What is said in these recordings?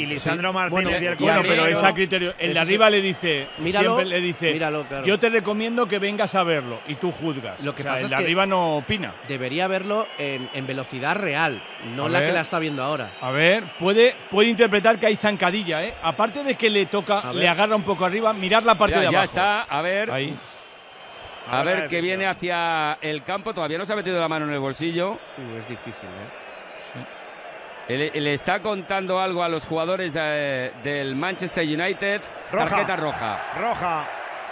Y Lisandro Martínez Bueno, y el Bueno, pero Cunagüero. es a criterio. El de arriba le dice, Míralo, siempre le dice, míralo, claro. yo te recomiendo que vengas a verlo y tú juzgas. Lo que O sea, pasa el es de que arriba no opina. Debería verlo en velocidad real, no A la que ver. la está viendo ahora. A ver, puede interpretar que hay zancadilla, ¿eh? Aparte de que le toca, A le ver. agarra un poco arriba, mirar la parte de abajo. Ya está, a ver. Ahí. A ver Ahora que es viene hacia el campo. Todavía no se ha metido la mano en el bolsillo. Es difícil, Le está contando algo a los jugadores del Manchester United. Roja. Tarjeta roja. Roja.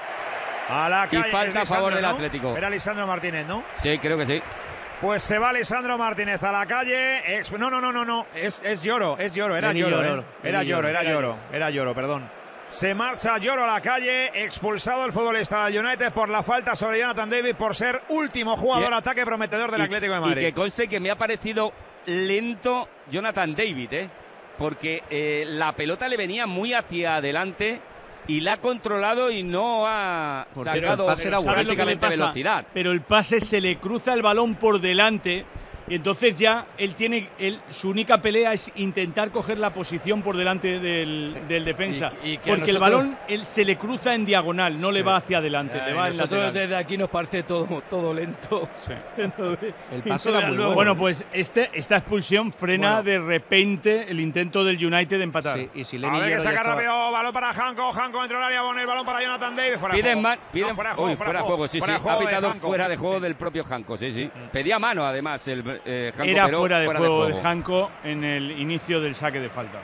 A la Y calle. falta a Es favor Lisandro, del ¿no? Atlético. Era Lisandro Martínez, ¿no? Sí, creo que sí. Pues se va Lisandro Martínez a la calle. No. Es Lloro, era Lenny Lloro. Lloro, Era Lenny Lloro, Lloro. era Lloro, perdón. Se marcha Lloro a la calle, expulsado el futbolista del United por la falta sobre Jonathan David por ser último jugador ataque prometedor del Atlético de Y Madrid. que conste que me ha parecido lento Jonathan David, porque la pelota le venía muy hacia adelante y la ha controlado y no ha Por cierto, sacado el pase era bueno. ¿Sabes lo que le prácticamente pasa? velocidad. Pero el pase se le cruza el balón por delante y entonces ya su única pelea es intentar coger la posición por delante del defensa. Y que a porque el nosotros- balón se le cruza en diagonal, no le va hacia adelante, le va en nosotros lateral. desde aquí nos parece todo lento. Sí. El pase era muy bueno. Bueno, pues esta expulsión frena de repente el intento del United de empatar. Sí, y si A Lenny ver que Lloro ya saca estaba- rápido, balón para Janko dentro del área, pone el balón para Jonathan David. Fuera de Piden juego. piden No, fuera de uy, fuera de juego, sí, fuera sí. de juego Ha de pitado Janko. fuera de juego Sí. del propio Janko, sí. Pedía mano además el Janko, Era pero fuera de juego de Janko en el inicio del saque de falta.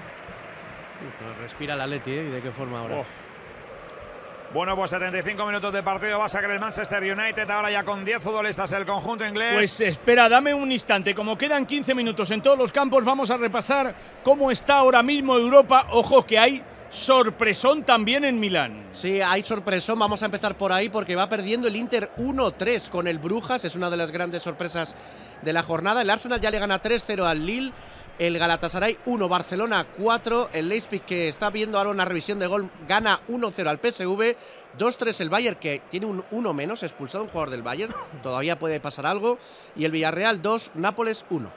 Uf, respira el Atleti, ¿Y de qué forma ahora? Oh. Bueno, pues 75 minutos de partido va a sacar el Manchester United, ahora ya con 10 futbolistas el conjunto inglés. Pues espera, dame un instante. Como quedan 15 minutos en todos los campos, vamos a repasar cómo está ahora mismo Europa. Ojo que hay sorpresón también en Milán. Sí, hay sorpresón. Vamos a empezar por ahí porque va perdiendo el Inter 1-3 con el Brujas. Es una de las grandes sorpresas de la jornada. El Arsenal ya le gana 3-0 al Lille. El Galatasaray 1, Barcelona 4. El Leipzig, que está viendo ahora una revisión de gol, gana 1-0 al PSV. 2-3 el Bayern, que tiene un 1 menos, expulsado un jugador del Bayern. Todavía puede pasar algo. Y el Villarreal 2, Nápoles 1.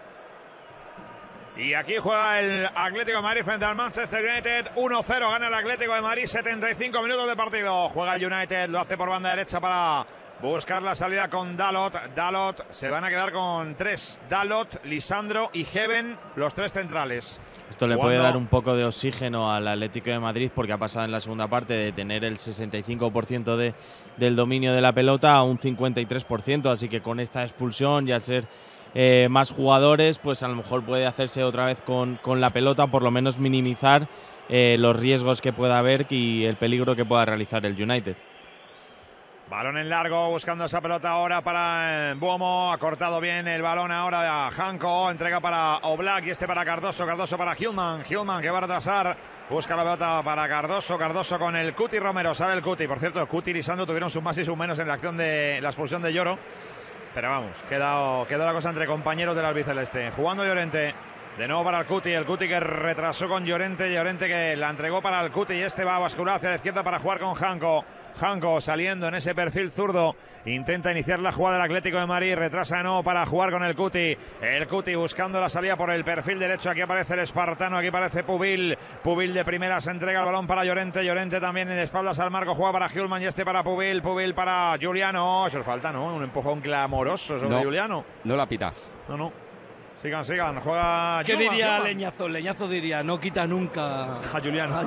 Y aquí juega el Atlético de Madrid frente al Manchester United. 1-0 gana el Atlético de Madrid, 75 minutos de partido. Juega el United, lo hace por banda derecha para buscar la salida con Dalot. Dalot, se van a quedar con 3. Dalot, Lisandro y Heaven, los 3 centrales. Esto le puede dar un poco de oxígeno al Atlético de Madrid porque ha pasado en la segunda parte de tener el 65% del dominio de la pelota a un 53%, así que con esta expulsión y al ser más jugadores, pues a lo mejor puede hacerse otra vez con la pelota, por lo menos minimizar los riesgos que pueda haber y el peligro que pueda realizar el United. Balón en largo, buscando esa pelota ahora para Buomo. Ha cortado bien el balón ahora a Janko. Entrega para Oblak y para Cardoso. Cardoso para Hillman. Hillman que va a retrasar. Busca la pelota para Cardoso. Cardoso con el Cuti Romero. Sale el Cuti. Por cierto, el Cuti y Lisandro tuvieron sus más y sus menos en la acción de la expulsión de Lloro. Pero vamos, quedó la cosa entre compañeros del albiceleste. Jugando Llorente. De nuevo para el Cuti que retrasó con Llorente. Llorente que la entregó para el Cuti y va a bascular hacia la izquierda para jugar con Janko. Janko saliendo en ese perfil zurdo. Intenta iniciar la jugada del Atlético de Madrid. Retrasa de nuevo para jugar con el Cuti. El Cuti buscando la salida por el perfil derecho. Aquí aparece el espartano. Aquí aparece Pubil. Pubil de primera se entrega el balón para Llorente. Llorente también en espaldas al marco. Juega para Hjulman y para Pubil. Pubil para Juliano. Eso es falta, ¿no? Un empujón clamoroso sobre Juliano. No la pita. No. Sigan. Juega. ¿Qué Hjulman, diría Hjulman. Leñazo? Leñazo diría, no quita nunca A Juliano.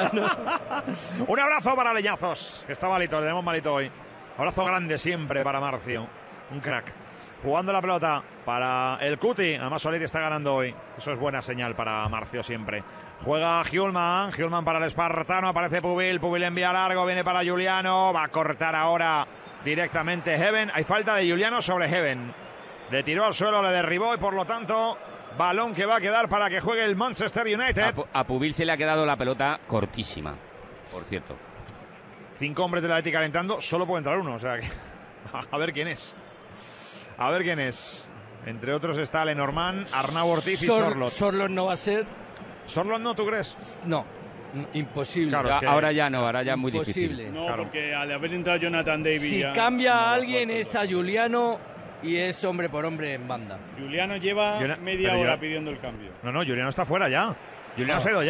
Un abrazo para Leñazos, que está malito, le tenemos malito hoy. Abrazo grande siempre para Marcio, un crack. Jugando la pelota para el Cuti, además Soleti está ganando hoy. Eso es buena señal para Marcio siempre. Juega Hjulman para el espartano, aparece Pubil envía largo, viene para Juliano, va a cortar ahora directamente Heaven. Hay falta de Juliano sobre Heaven. Le tiró al suelo, le derribó y por lo tanto balón que va a quedar para que juegue el Manchester United. A Pubil se le ha quedado la pelota cortísima, por cierto. 5 hombres del Atleti calentando, solo puede entrar uno. O sea que a ver quién es. Entre otros está Lenormand, Arnau Ortiz y Sorloth. Sorloth no va a ser. ¿Sorloth no, tú crees? No, imposible. Claro, es que- Ahora ya no, ahora ya es muy difícil. Imposible. No, Claro. porque al haber entrado Jonathan David. Si ya cambia no a va alguien jugar es a Juliano y es hombre por hombre en banda. Juliano lleva Pero media hora Juliano- pidiendo el cambio. No, Juliano está fuera ya. Juliano se ha ido ya.